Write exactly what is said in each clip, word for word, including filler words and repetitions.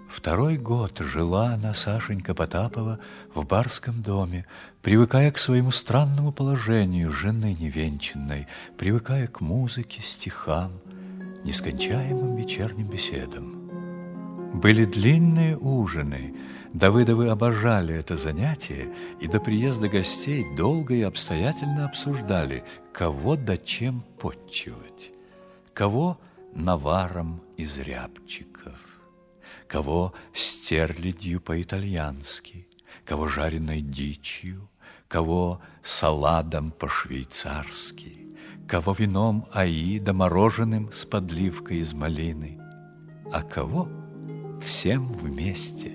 Второй год жила она, Сашенька Потапова, в барском доме, привыкая к своему странному положению жены невенчанной, привыкая к музыке, стихам, нескончаемым вечерним беседам. Были длинные ужины. Давыдовы обожали это занятие, и до приезда гостей долго и обстоятельно обсуждали, кого да чем потчевать, кого наваром из рябчиков, кого стерлядью по-итальянски, кого жареной дичью, кого саладом по-швейцарски, кого вином аида мороженым с подливкой из малины, а кого всем вместе.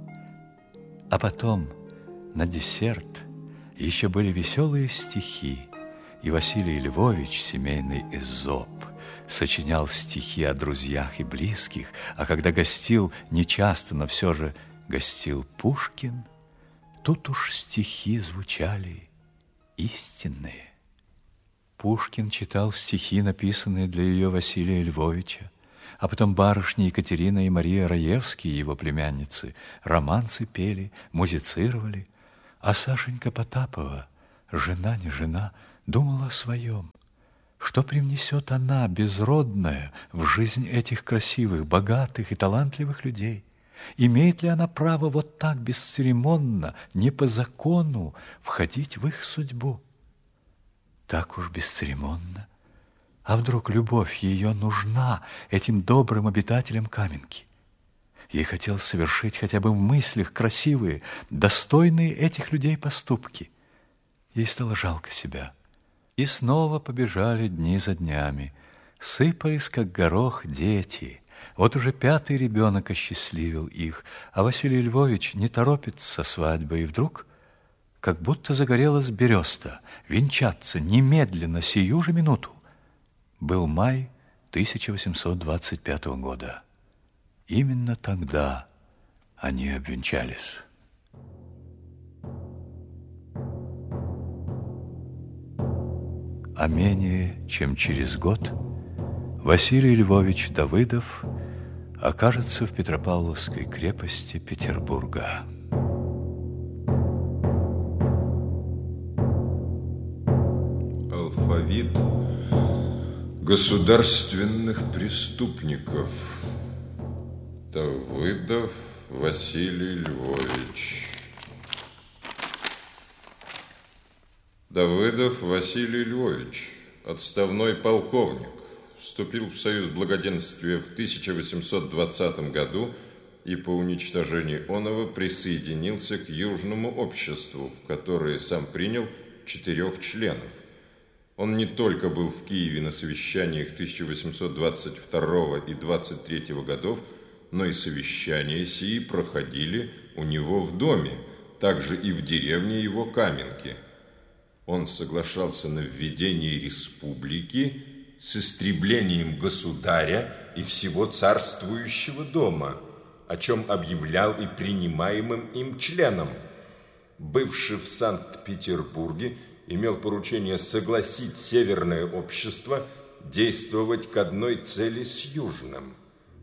А потом на десерт еще были веселые стихи, и Василий Львович, семейный эзоп, сочинял стихи о друзьях и близких, а когда гостил, нечасто, но все же гостил Пушкин, тут уж стихи звучали истинные. Пушкин читал стихи, написанные для ее Василия Львовича, а потом барышни Екатерина и Мария Раевские, его племянницы, романсы пели, музицировали, а Сашенька Потапова, жена не жена, думала о своем. Что привнесет она, безродная, в жизнь этих красивых, богатых и талантливых людей? Имеет ли она право вот так бесцеремонно, не по закону, входить в их судьбу? Так уж бесцеремонно. А вдруг любовь ее нужна этим добрым обитателям Каменки? Ей хотелось совершить хотя бы в мыслях красивые, достойные этих людей поступки. Ей стало жалко себя. И снова побежали дни за днями. Сыпались, как горох, дети. Вот уже пятый ребенок осчастливил их, а Василий Львович не торопится со свадьбой, и вдруг, как будто загорелась береста, венчаться немедленно, сию же минуту. Был май тысяча восемьсот двадцать пятого года. Именно тогда они обвенчались. А менее чем через год Василий Львович Давыдов окажется в Петропавловской крепости Петербурга. Алфавит государственных преступников. Давыдов Василий Львович. Давыдов Василий Львович, отставной полковник, вступил в Союз Благоденствия в тысяча восемьсот двадцатом году и по уничтожению оного присоединился к Южному обществу, в которое сам принял четырех членов. Он не только был в Киеве на совещаниях тысяча восемьсот двадцать второго и двадцать третьего годов, но и совещания сии проходили у него в доме, также и в деревне его Каменки. Он соглашался на введение республики с истреблением государя и всего царствующего дома, о чем объявлял и принимаемым им членам. Бывший в Санкт-Петербурге, имел поручение согласить Северное общество действовать к одной цели с Южным.